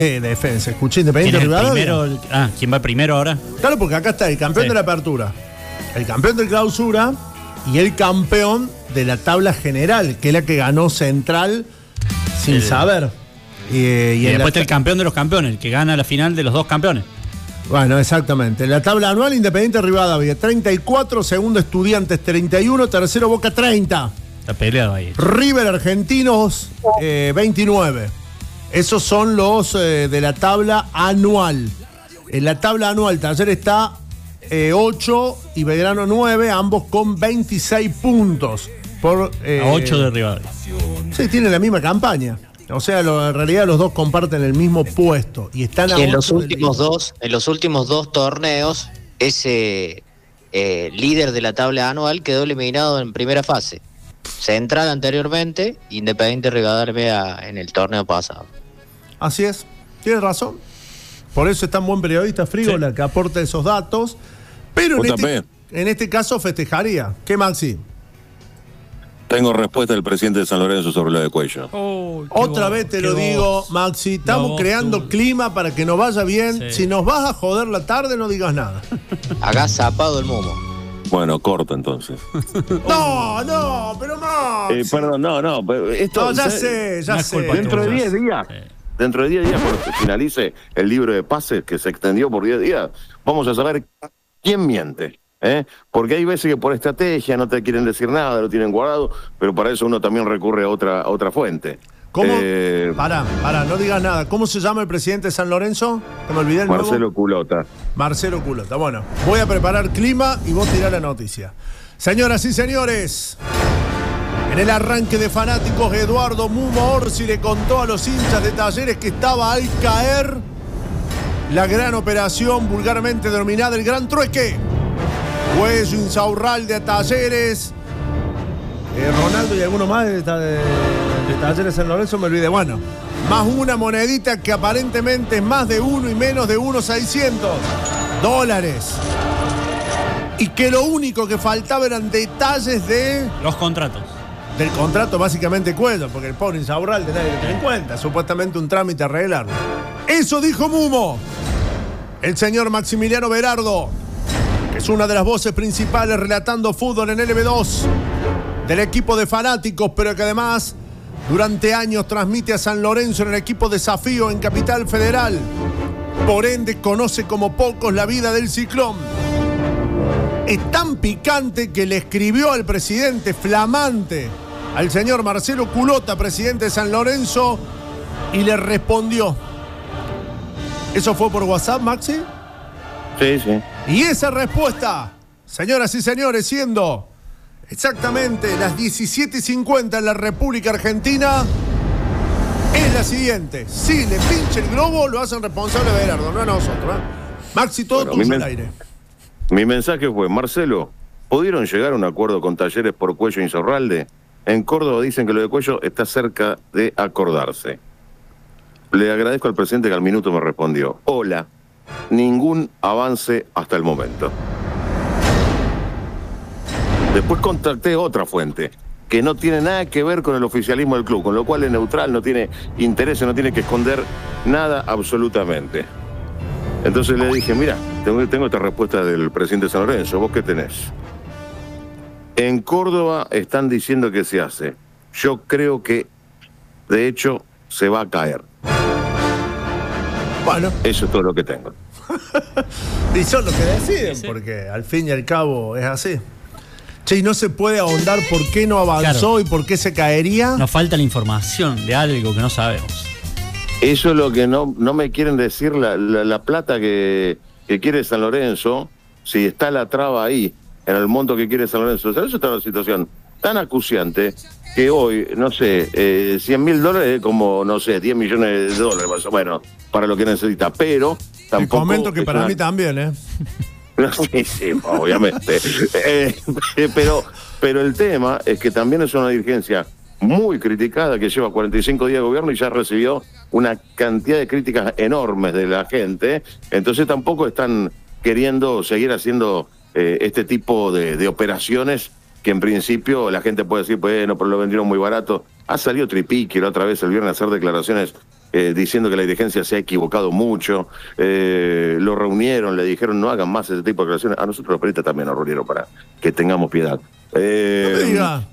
Defensa. Escuché, Independiente ¿Quién es el Rivadavia. primero? ¿Quién va primero ahora? Claro, porque acá está el campeón Sí. de la apertura, el campeón de clausura y el campeón de la tabla general, que es la que ganó Central sin saber. Y después está el campeón de los campeones, el que gana la final de los dos campeones. Bueno, exactamente. En la tabla anual, Independiente Rivadavia 34, segundo Estudiantes 31, tercero Boca 30. Está peleado ahí. River Argentinos 29. Esos son los de la tabla anual. En la tabla anual, Taller está 8 y Belgrano 9, ambos con 26 puntos. Por, A 8 de Rivadavia. Sí, tienen la misma campaña. O sea, en realidad los dos comparten el mismo puesto. Y están a Y en 8 los últimos dos torneos, ese líder de la tabla anual quedó eliminado en primera fase. Central anteriormente, Independiente Rivadavia en el torneo pasado. Así es, tienes razón. Por eso es tan buen periodista Frígola, Sí. que aporta esos datos. Pero JP. en este caso festejaría. ¿Qué, Maxi? Tengo respuesta del presidente de San Lorenzo sobre lo de Cuello. Otra vez te lo digo, Maxi. Estamos creando clima para que nos vaya bien. Sí. Si nos vas a joder la tarde, no digas nada. Acá zapado el mumo. Bueno, corto entonces. No, pero Maxi. Perdón, no, pero esto... No, ya ¿sabes? sé, No es culpa Dentro de tuya. 10 días, dentro de 10 días, cuando se finalice el libro de pases que se extendió por 10 días, vamos a saber quién miente. Porque hay veces que por estrategia no te quieren decir nada, lo tienen guardado, pero para eso uno también recurre a otra fuente. ¿Cómo? Pará, no digas nada. ¿Cómo se llama el presidente de San Lorenzo? Que me olvidé el nuevo. Marcelo Culota. Marcelo Culota. Bueno, voy a preparar clima y vos tirá la noticia. Señoras y señores, en el arranque de fanáticos, Eduardo Mumo Orsi le contó a los hinchas de Talleres que estaba al caer la gran operación vulgarmente denominada el Gran Trueque. Cuello Insaurralde a Talleres. Ronaldo y alguno más de Talleres San Lorenzo, me olvidé. Bueno, más una monedita que aparentemente es más de uno y menos de $1.600. Y que lo único que faltaba eran detalles Los contratos. del contrato, básicamente Cuello, porque el pobre Insaurralde nadie lo tiene en cuenta. Supuestamente un trámite a arreglarlo. Eso dijo Mumo. El señor Maximiliano Berardo, que es una de las voces principales relatando fútbol en LB2 del equipo de fanáticos, pero que además durante años transmite a San Lorenzo en el equipo Desafío en Capital Federal. Por ende, conoce como pocos la vida del Ciclón. Es tan picante que le escribió al presidente flamante, al señor Marcelo Culota, presidente de San Lorenzo, y le respondió. ¿Eso fue por WhatsApp, Maxi? Sí. Y esa respuesta, señoras y señores, siendo exactamente las 17:50 en la República Argentina, es la siguiente. Si le pinche el globo, lo hacen responsable Berardo, no a nosotros. Maxi, todo Bueno, tuyo al aire. Mi mensaje fue, Marcelo, ¿pudieron llegar a un acuerdo con Talleres por Cuello Insaurralde? En Córdoba dicen que lo de Cuello está cerca de acordarse. Le agradezco al presidente que al minuto me respondió. Hola, ningún avance hasta el momento. Después contacté otra fuente que no tiene nada que ver con el oficialismo del club, con lo cual es neutral, no tiene interés, no tiene que esconder nada absolutamente. Entonces le dije, mira, tengo esta respuesta del presidente de San Lorenzo, ¿vos qué tenés? En Córdoba están diciendo que se hace. Yo creo que, de hecho, se va a caer. Bueno, Eso es todo lo que tengo. y son los que deciden, Sí. porque al fin y al cabo es así. Che, y no se puede ahondar por qué no avanzó Claro. y por qué se caería. Nos falta la información de algo que no sabemos. Eso es lo que no me quieren decir, la plata que quiere San Lorenzo, si está la traba ahí, en el monto que quiere San Lorenzo. San Lorenzo está en una situación tan acuciante que hoy, no sé, $100.000 es como, no sé, $10 millones más o menos, para lo que necesita, pero Te tampoco... comento que es para una- mí también, ¿eh? Sí, obviamente. Pero el tema es que también es una dirigencia muy criticada, que lleva 45 días de gobierno y ya recibió una cantidad de críticas enormes de la gente. Entonces tampoco están queriendo seguir haciendo este tipo de operaciones que en principio la gente puede decir, bueno, pero lo vendieron muy barato. Ha salido Tripiqui la otra vez el viernes a hacer declaraciones diciendo que la dirigencia se ha equivocado mucho. Lo reunieron, le dijeron no hagan más ese tipo de declaraciones. A nosotros los periodistas también nos reunieron para que tengamos piedad. No me diga.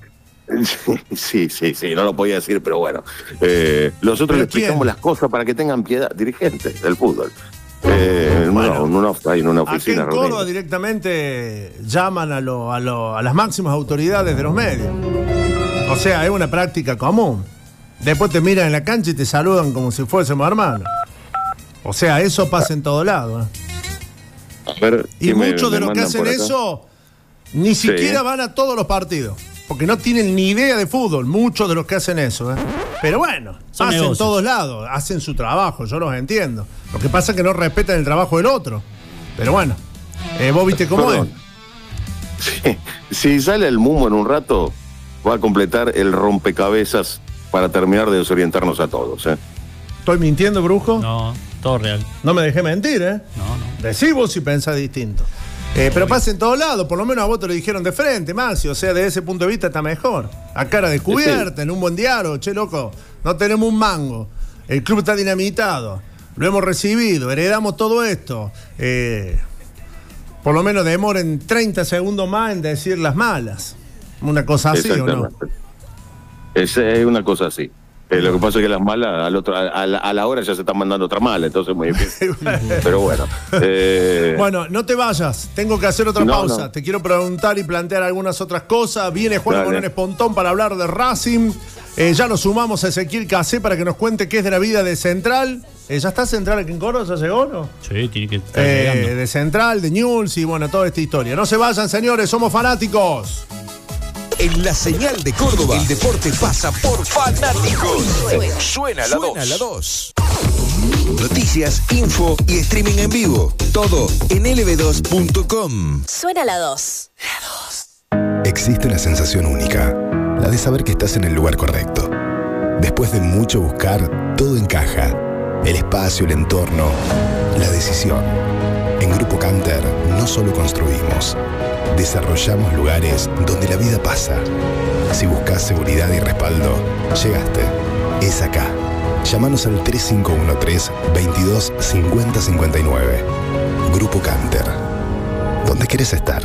Sí, no lo podía decir, pero bueno. Nosotros le explicamos las cosas para que tengan piedad, dirigentes del fútbol. En una oficina. Aquí en Córdoba directamente llaman a las máximas autoridades de los medios. O sea, es una práctica común. Después te miran en la cancha y te saludan como si fuésemos hermanos. O sea, eso pasa en todo lado. A ver, y muchos de los que hacen eso ni siquiera van a todos los partidos. Porque no tienen ni idea de fútbol, muchos de los que hacen eso. Pero bueno, hacen en todos lados, hacen su trabajo, yo los entiendo. Lo que pasa es que no respetan el trabajo del otro. Pero bueno, vos viste cómo es. Sí. Si sale el Mumo en un rato, va a completar el rompecabezas para terminar de desorientarnos a todos. ¿Estoy mintiendo, Brujo? No, todo real. No me dejé mentir, No. Decí vos si pensás distinto. Pero pasa en todos lados, por lo menos a vos te lo dijeron de frente, Maxi. O sea, desde ese punto de vista está mejor. A cara descubierta, en un buen diálogo. Che, loco, no tenemos un mango. El club está dinamitado. Lo hemos recibido, heredamos todo esto. Por lo menos demoren 30 segundos más en decir las malas. Una cosa así, ¿o no? Es una cosa así. Lo que pasa es que las malas a la hora ya se están mandando otra mala, entonces es muy difícil. Pero bueno. Bueno, no te vayas, tengo que hacer otra pausa. No. Te quiero preguntar y plantear algunas otras cosas. Viene Juan Morón Espontón para hablar de Racing. Ya lo sumamos a Ezequiel Casé para que nos cuente qué es de la vida de Central. ¿Ya está Central aquí en Córdoba? ¿Ya llegó, no? Sí, tiene que estar llegando. De Central, de Newell's y bueno, toda esta historia. No se vayan, señores, somos fanáticos. En la señal de Córdoba, el deporte pasa por fanáticos. Suena la 2. Noticias, info y streaming en vivo. Todo en lb2.com. Suena la 2. Existe una sensación única, la de saber que estás en el lugar correcto. Después de mucho buscar, todo encaja. El espacio, el entorno, la decisión. En Grupo Canter no solo construimos, desarrollamos lugares donde la vida pasa. Si buscas seguridad y respaldo, llegaste. Es acá. Llámanos al 3513-225059. Grupo Canter. ¿Dónde querés estar?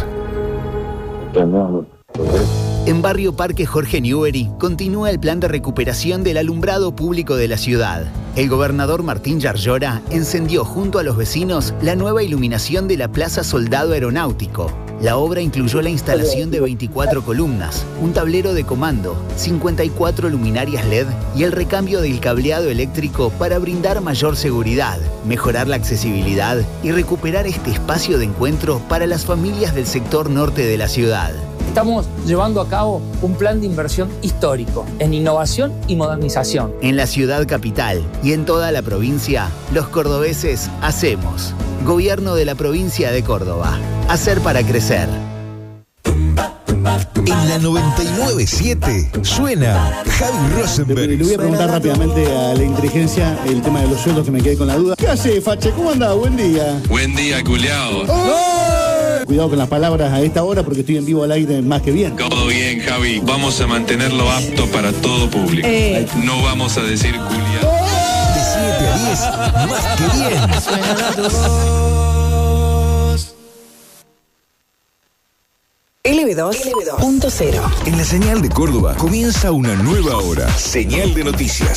En Barrio Parque Jorge Newbery continúa el plan de recuperación del alumbrado público de la ciudad. El gobernador Martín Yarlora encendió junto a los vecinos la nueva iluminación de la Plaza Soldado Aeronáutico. La obra incluyó la instalación de 24 columnas, un tablero de comando, 54 luminarias LED y el recambio del cableado eléctrico para brindar mayor seguridad, mejorar la accesibilidad y recuperar este espacio de encuentro para las familias del sector norte de la ciudad. Estamos llevando a cabo un plan de inversión histórico en innovación y modernización. En la ciudad capital y en toda la provincia, los cordobeses hacemos. Gobierno de la provincia de Córdoba. Hacer para crecer. En la 99.7 suena Javi Rosenberg. Le voy a preguntar rápidamente a la inteligencia el tema de los sueldos, que me quedé con la duda. ¿Qué hace, Fache? ¿Cómo andás? Buen día. Buen día, culiao. ¡Oh! Cuidado con las palabras a esta hora porque estoy en vivo al aire más que bien. Todo bien, Javi. Vamos a mantenerlo apto para todo público. No vamos a decir culiao. De 7 a 10, más que bien. Suena la 2. LB2.0. En la señal de Córdoba comienza una nueva hora. Señal de noticias.